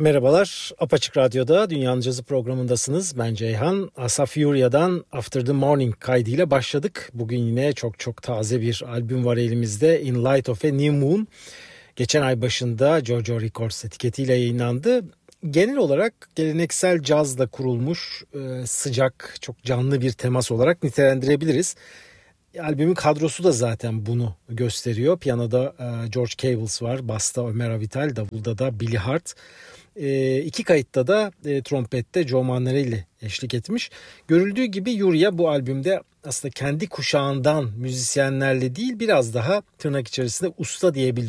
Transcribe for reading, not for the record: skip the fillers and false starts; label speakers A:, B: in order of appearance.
A: Merhabalar, Apaçık Radyo'da Dünyanın Cazı programındasınız. Ben Ceyhan. Asaf Yuria'dan After the Morning kaydıyla başladık. Bugün yine çok taze bir albüm var elimizde. In Light of a New Moon. Geçen ay başında JoJo Records etiketiyle yayınlandı. Genel olarak geleneksel cazla kurulmuş sıcak, çok canlı bir temas olarak nitelendirebiliriz. Albümün kadrosu da zaten bunu gösteriyor. Piyanoda George Cables var, basta Ömer Avital, davulda da Billy Hart. İki kayıtta da trompette Joe Manarelli eşlik etmiş. Görüldüğü gibi Yuria bu albümde aslında kendi kuşağından müzisyenlerle değil, biraz daha tırnak içerisinde usta diyebileceğimiz